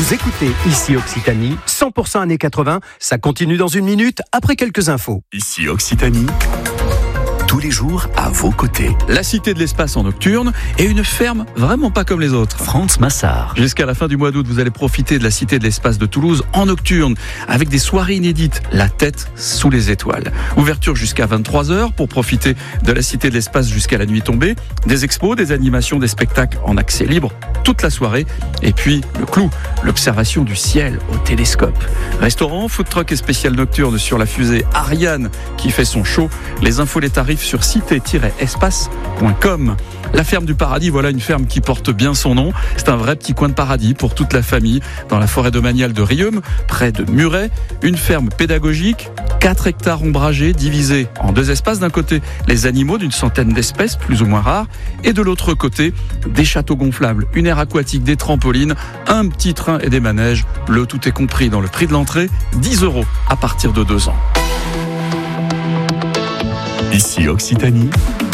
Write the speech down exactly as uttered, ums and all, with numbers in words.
Vous écoutez Ici Occitanie, cent pour cent années quatre-vingts, ça continue dans une minute après quelques infos. Ici Occitanie, tous les jours à vos côtés. La Cité de l'Espace en nocturne et une ferme vraiment pas comme les autres. Franz Massard. Jusqu'à la fin du mois d'août, vous allez profiter de la Cité de l'Espace de Toulouse en nocturne avec des soirées inédites, la tête sous les étoiles. Ouverture jusqu'à vingt-trois heures pour profiter de la Cité de l'Espace jusqu'à la nuit tombée. Des expos, des animations, des spectacles en accès libre toute la soirée. Et puis le clou, l'observation du ciel au télescope. Restaurant, food truck et spécial nocturne sur la fusée Ariane qui fait son show. Les infos, les tarifs sur cité tiret espace point com. La ferme du paradis, voilà une ferme qui porte bien son nom. C'est un vrai petit coin de paradis pour toute la famille dans la forêt domaniale de Riom, près de Muret. Une ferme pédagogique, quatre hectares ombragés divisés en deux espaces. D'un côté, les animaux d'une centaine d'espèces plus ou moins rares et de l'autre côté, des châteaux gonflables, une aire aquatique, des trampolines, un petit train et des manèges. Le tout est compris dans le prix de l'entrée, dix euros à partir de deux ans. Ici Occitanie,